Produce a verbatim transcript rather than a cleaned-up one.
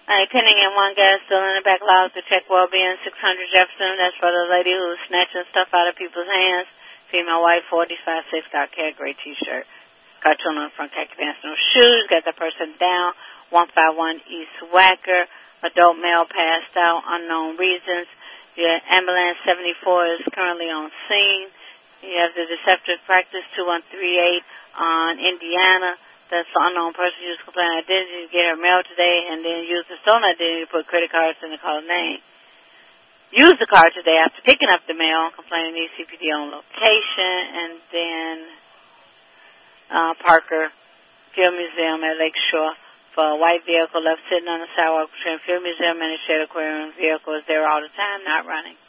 All right, pending in one gas still in the back lot to check well-being, six hundred Jefferson. That's for the lady who's snatching stuff out of people's hands. Female white, forty-five, six, got care, gray T-shirt. Cartoon on the front, khaki pants, no shoes. Got that person down. one five one East Wacker. Adult male passed out, unknown reasons. Your ambulance seventy-four is currently on scene. You have the deceptive practice two one three eight on Indiana. That's the unknown person used complaint identity to get her mail today and then use the stolen identity to put credit cards in the caller name. Use the card today after picking up the mail, complaining needs C P D on location, and then uh, Parker Field Museum at Lakeshore for a white vehicle left sitting on the sidewalk between Field Museum and the Shed Aquarium. Vehicle is there all the time, not running.